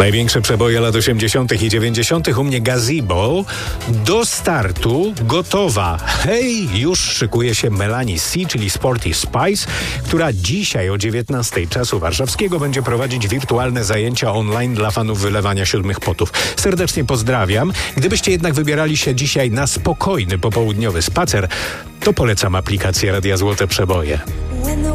Największe przeboje lat 80. i 90. U mnie Gazebo do startu gotowa. Hej, już szykuje się Melanie C, czyli Sporty Spice, która dzisiaj o 19 czasu warszawskiego będzie prowadzić wirtualne zajęcia online dla fanów wylewania siódmych potów. Serdecznie pozdrawiam. Gdybyście jednak wybierali się dzisiaj na spokojny popołudniowy spacer, to polecam aplikację Radia Złote Przeboje.